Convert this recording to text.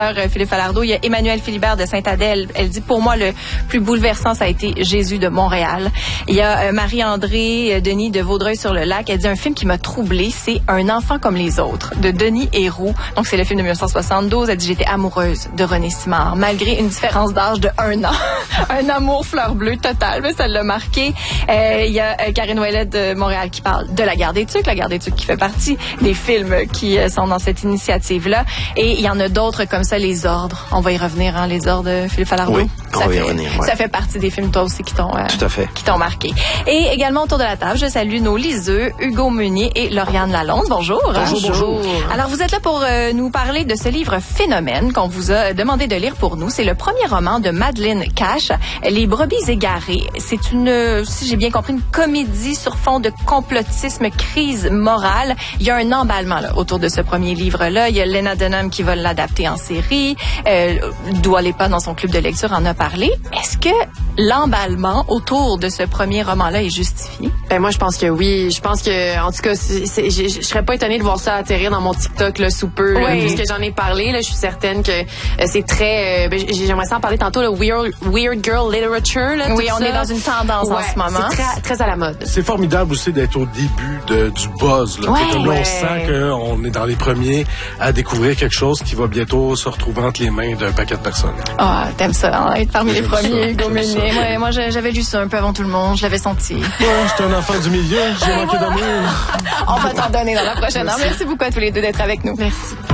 Philippe Falardeau. Il y a Emmanuelle Philibert de Sainte-Adèle. Elle dit, pour moi, le plus bouleversant, ça a été Jésus de Montréal. Il y a Marie-André Denis de Vaudreuil-sur-le-Lac. Elle dit, un film qui m'a troublée, c'est Un enfant comme les autres, de Denis Héroux. Donc, c'est le film de 1972. Elle dit, j'étais amoureuse de René Simard, malgré une différence d'âge de 1 an. Un amour fleur bleue total, mais ça l'a marqué. Il y a Karine Ouellet de Montréal qui parle de La Guerre des Tucs. La Guerre des Tucs qui fait partie des films qui sont dans cette initiative-là. Et il y en a d'autres comme ça, Les Ordres. On va y revenir, hein, Les Ordres de Philippe Falardeau. Oui, on va y revenir. Ouais. Ça fait partie des films, toi aussi, qui t'ont tout à fait. Qui t'ont marqué. Et également autour de la table, je salue nos liseux, Hugo Meunier et Lauriane Lalonde. Bonjour. Bonjour. Alors, vous êtes là pour nous parler de ce livre Phénomène qu'on vous a demandé de lire pour nous. C'est le premier roman de Madeleine Cash, Les brebis égarées. C'est une, si j'ai bien compris, une comédie sur fond de complotisme, crise morale. Il y a un emballement là, autour de ce premier livre-là. Il y a Lena Dunham qui va l'adapter en série. Dua Lipa, dans son club de lecture, en a parlé. Est-ce que l'emballement autour de ce premier roman-là est justifié? Ben moi, je pense que oui. Je pense que, en tout cas, je serais pas étonnée de voir ça atterrir dans mon TikTok là, sous peu. Oui. Là, puisque j'en ai parlé, là, je suis certaine que c'est très... j'aimerais ça en parler tantôt, le weird girl literature. Là, oui, on est dans une tendance en ce moment. C'est très, très à la mode. C'est formidable aussi d'être au début du buzz. Là. Comme là, on sent qu'on est dans les premiers à découvrir quelque chose qui va bientôt se retrouver entre les mains d'un paquet de personnes. Ah, t'aimes ça, hein, être parmi les premiers, Hugo Meunier. Moi, j'avais lu ça un peu avant tout le monde. Je l'avais senti. Ouais, j'étais un enfant du milieu. J'ai manqué d'amour. On va t'en donner dans la prochaine heure. Merci beaucoup à tous les deux d'être avec nous. Merci.